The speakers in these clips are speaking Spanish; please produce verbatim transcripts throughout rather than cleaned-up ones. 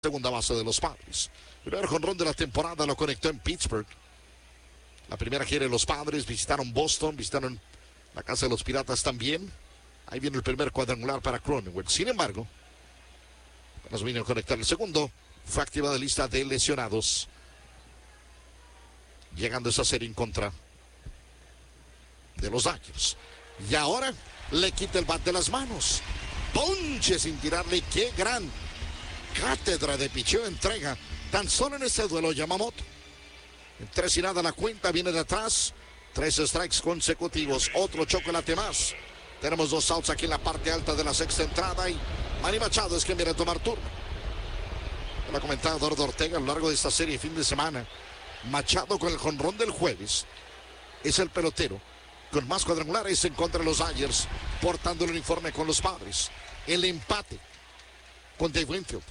segunda base de los Padres. Primer jonrón de la temporada lo conectó en Pittsburgh. La primera gira de los Padres, visitaron Boston, visitaron la casa de los Piratas también. Ahí viene el primer cuadrangular para Cronenworth. Sin embargo, apenas vino a conectar el segundo, fue activada la lista de lesionados. Llegando esa serie en contra de los Dodgers. Y ahora le quita el bat de las manos. Ponche sin tirarle. Qué gran cátedra de picheo entrega tan solo en este duelo Yamamoto. En tres y nada la cuenta, viene de atrás. Tres strikes consecutivos. Otro chocolate más. Tenemos dos outs aquí en la parte alta de la sexta entrada. Y Manny Machado es quien viene a tomar turno. Lo ha comentado Eduardo Ortega a lo largo de esta serie fin de semana. Machado con el jonrón del jueves es el pelotero con más cuadrangulares en contra de los Dodgers, portando el uniforme con los Padres. El empate con Dave Winfield.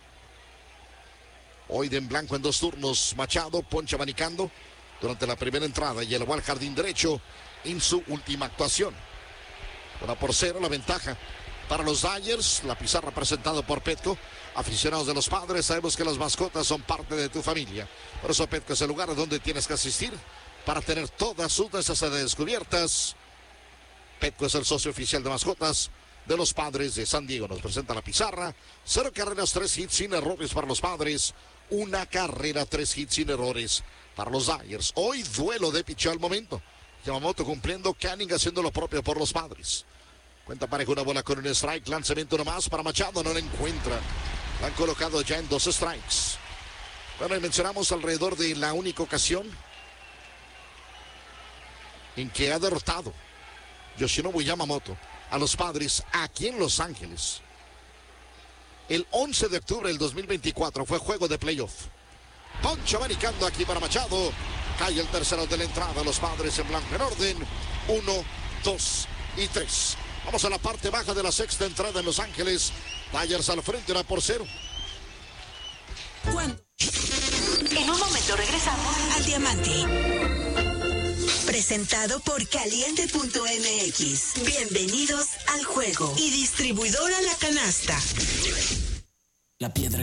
Hoy de en blanco en dos turnos. Machado poncha abanicando durante la primera entrada y elevó al jardín derecho en su última actuación. Una por cero la ventaja para los Dodgers. La pizarra presentada por Petco. Aficionados de los Padres, sabemos que las mascotas son parte de tu familia. Por eso Petco es el lugar donde tienes que asistir para tener todas sus necesidades cubiertas. Petco es el socio oficial de mascotas de los Padres de San Diego. Nos presenta la pizarra. Cero carreras, tres hits sin errores para los Padres. Una carrera, tres hits sin errores para los Dodgers. Hoy duelo de picheo al momento. Yamamoto cumpliendo, Canning haciendo lo propio por los Padres. Cuenta pareja, una bola con un strike. Lanzamiento nomás para Machado, no la encuentra. La han colocado ya en dos strikes. Bueno, y mencionamos alrededor de la única ocasión en que ha derrotado Yoshinobu Yamamoto a los Padres aquí en Los Ángeles. El once de octubre del dos mil veinticuatro fue juego de playoff. Poncho abanicando aquí para Machado. Cae el tercero de la entrada. Los Padres en blanco en orden. Uno, dos y tres. Vamos a la parte baja de la sexta entrada en Los Ángeles. Dodgers al frente, una por cero. ¿Cuándo? En un momento regresamos al Diamante. Presentado por Caliente punto M X. Bienvenidos al juego. Y distribuidora La Canasta. La piedra